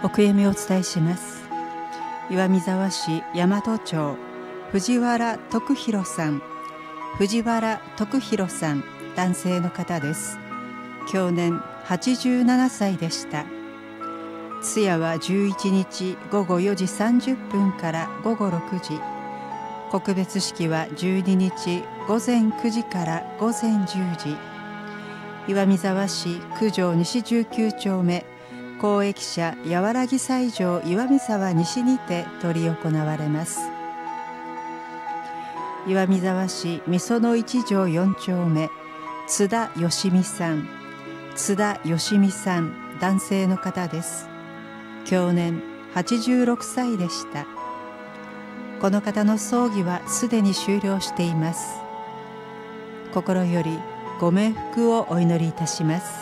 お悔やみをお伝えします。岩見沢市大和町藤原徳弘さん、男性の方です。享年87歳でした。通夜は11日午後4時30分から午後6時、告別式は12日午前9時から午前10時、岩見沢市九条西19丁目公益社やわらぎ斎場岩見沢西にて執り行われます。岩見沢市みその一条4丁目津田よ美さん、男性の方です。享年86歳でした。この方の葬儀はすでに終了しています。心よりご冥福をお祈りいたします。